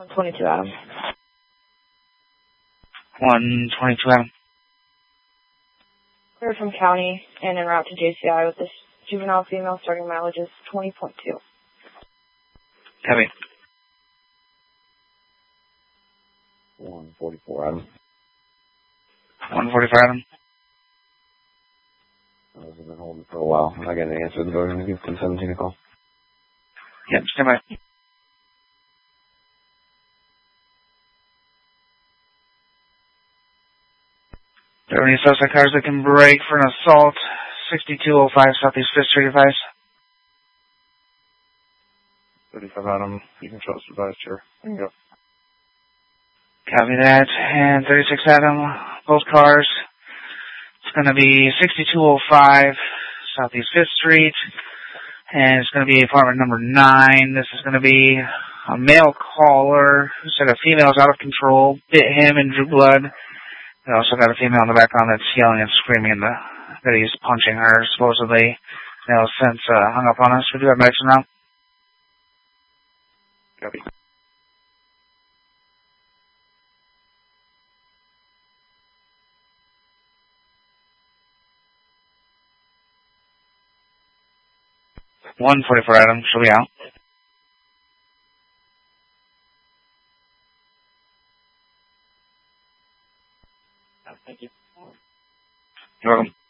122 Adam. 122 Adam. Clear from county and en route to JCI with this juvenile female starting mileage is 20.2. Copy. 144 Adam. 144 Adam. Those have been holding for a while. I'm not getting an answer. The voter going to give 1017 a call. Yep, stand by. There are any suspect cars that can break for an assault? 6205 Southeast 5th Street, advice. 35 Adam. You can trust advised here. Yep. Copy that. And 36 Adam, both cars. It's going to be 6205 Southeast 5th Street. And it's going to be apartment number 9. This is going to be a male caller who said a female's out of control, bit him and drew blood. We also got a female in the background that's yelling and screaming that he's punching her, supposedly. They have since hung up on us. We do have medicine now. Copy. $144 Adam, she'll be out. Thank you. You're welcome.